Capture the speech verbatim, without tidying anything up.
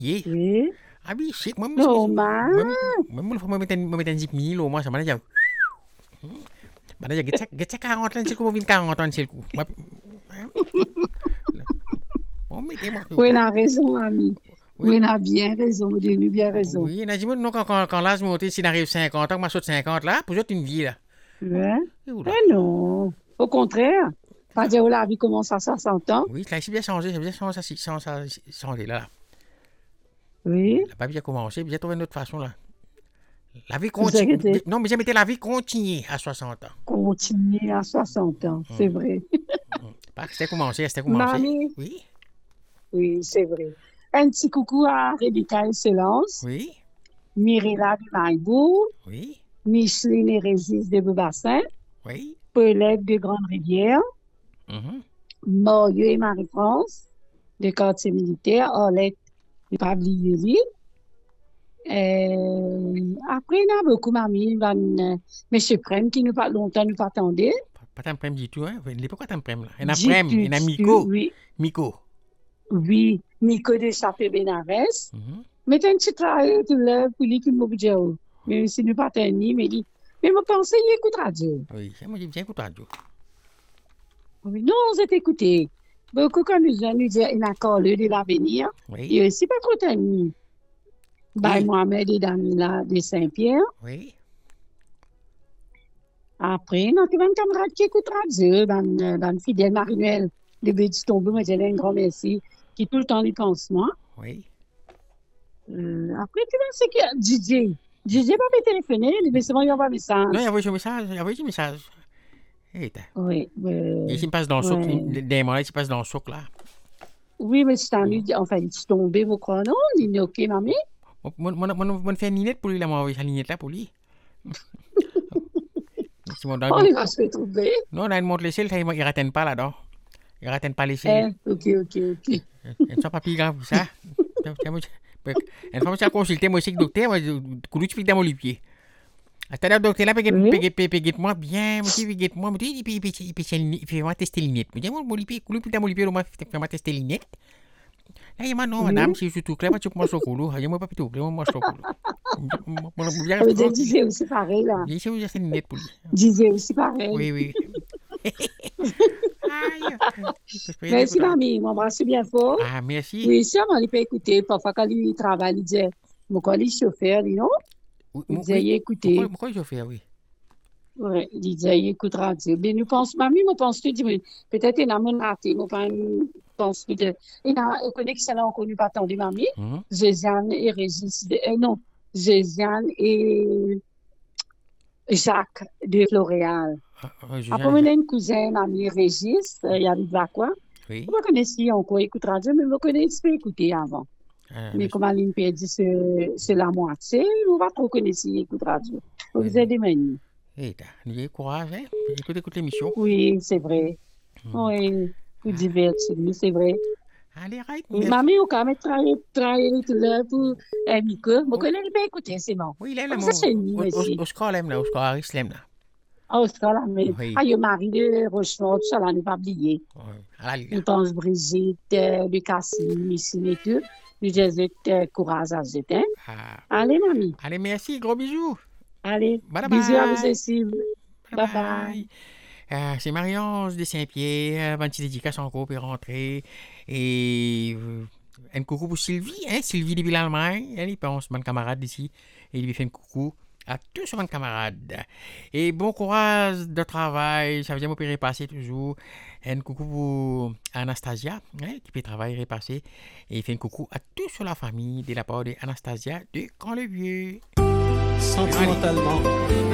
Yeah. Oui. Abi, shit, moi, Normal. moi, moi, moi, metten, moi, metten zip mini, lo, moi, sama na jaw. Mana ja gecek, gecek quarante lan silku, mo vin quarante lan silku. Ma, oh, mais t'es mort. Oui, on a raison, ami. Oui. Oui, on a bien raison, on a bien raison. Oui, on a dit, moi, non, quand, quand, quand l'âge monté, s'il arrive cinquante ans, moi, saute cinquante là, pour toute une vie, là. Ouais. Et oula. Eh non, au contraire. Pas dire, oh, la vie commence à soixante ans. Oui, là, c'est bien changé, c'est bien changé, ça, ça, ça, changé, là. Oui. La vie a commencé, bien trouvé une autre façon, là. La vie Vous avez continue. été Non, mais j'ai mis la vie continue à soixante ans. continuer à soixante ans, c'est vrai. Pas que c'était commencé, c'était commencé. Mamie, Oui, oui, c'est vrai. Un petit coucou à Rebecca Excellence, oui, Mirella de Maïbourg, oui, Micheline et Régis de Beaubassin, oui. Paulette de Grande-Rivière, Mhm. Mario et Marie-France de quartier militaire, Orlette de Pablier. Euh, après, il y a beaucoup mamie, van, euh, Monsieur Prem qui nous pas longtemps nous pas attendait. Pas tant prem du tout, hein. Il n'est pas quoi tant prem, là. Il y en a Dit prem, il y en a tout, Miko. oui, Miko. oui, Nico de Chapé Benares. Mhm. Mais un petit travail tout là pour lui qui m'a dit, mais si nous pas tenus, mais il mais je pensais qu'il écoute radio. Oui, ça, moi, j'ai bien écouté radio. Oui, non, on s'est écouté. Beaucoup quand nous jeunes nous disent, il a collé de l'avenir. Oui, Et aussi pas trop tenu. By Oui. Mohamed et Damila de Saint-Pierre. oui. Après, notre un camarade qui écoute radio, dans, dans Fidèle Marie-Noël, de Bédi Tombé, moi, j'ai un grand merci, qui tout le temps lui pense moi. Oui. Euh, après, tu vois, c'est que D J, D J pas me téléphoner, mais c'est bon, il envoie un message. Non, il y avait un message, il y avait un message. Hey, Oui, euh, il s'il passe dans le souk, ouais. des mois, il se passe dans le souk, là. Oui, mais c'est en lui, enfin, il est tombé, vous croyez, non? Il est OK, mamie? Moi, moi, moi, moi, fais une lignette pour lui, là, moi, sa lignette là pour lui. Si mon Oh, il va se retrouver. non, là, il monte les cils, il ne ratène pas là-dedans. Il ne ratène pas les cils. Eh, OK, OK, OK. Il ne pas plus grave que ça. Une fois que j'ai consulté, moi aussi, le docteur, moi, je suis dans mon pied. C'est-à-dire, le docteur, là, péguette-moi bien, moi, péguette-moi, moi, il fait-moi tester les lunettes. Je dis, moi, mon pied, le plus dans mon pied, moi, fait-moi tester les lunettes. Là, il m'a dit, non, madame, si je suis tout clair, tu peux manger au couloir. Je dis, moi, pas tout clair, moi, mange au couloir. Ça veut dire, disait aussi pareil, là. Je dis, c'est une lunette pour lui. Disait aussi pareil. Oui, oui. Merci, mamie. M'embrasse bien fort. Ah, merci. Oui, sûrement, il peut écouter. Parfois, quand il travaille, il dit, mon collègue chauffeur, il non? Il disait, il écoutait. Pourquoi je fais, oui? Oui, il disait, il écoute radio. Mais nous pensons, mamie, nous pensons, tu dis, peut-être il a mon raté, nous pense peut-être. Il a, on connaît que c'est là, on connaît pas tant de mamie. Jésiane et Régis, euh, non, Jésiane et Jacques de L'Oréal. Après, on a une cousine, amie Régis, il habite à quoi? Oui. On connaît si on écoute radio, mais on connaît si on écouter avant. Ah, mais comme Aline Pierre dit, c'est la moitié, on va trop connaître si on écoute radio. Vous êtes des manies. Eh, nous avons courage, hein? Écoute, écoute l'émission. Oui, c'est vrai. Mm. Oui, pour divertir, c'est vrai. Allez, right. Oui, mamie, on quand même travailler, travailler tout l'heure pour un micro. Je connais pas écouter, c'est bon. Oui, là, là, ça, c'est lui, aussi. Au score, là, au score, Harris, là. Ah, au score, là, mais. Ah, il y a Marie de Rochefort, tout ça, là, ne pas oublier. On pense Brigitte, Lucas, Missine et tout. Nous disons courage à jeter. Allez, mamie. Allez, merci, gros bisous. Allez, bye bisous bye. à vous aussi. Bye bye. bye. Euh, c'est Marie-Ange de Saint-Pierre, une petite dédicace encore pour rentrer. Et euh, un coucou pour Sylvie, hein, Sylvie depuis l'Allemagne. Elle y pense, mon camarade d'ici. Et il lui fait un coucou à tous mes camarades. Et bon courage de travail, ça veut dire que vous pouvez repasser toujours. Un coucou pour Anastasia, hein, qui peut travailler, repasser. Et il fait un coucou à toute la famille de la part d'Anastasia de Grand-le-Vieux. Sentimentalement.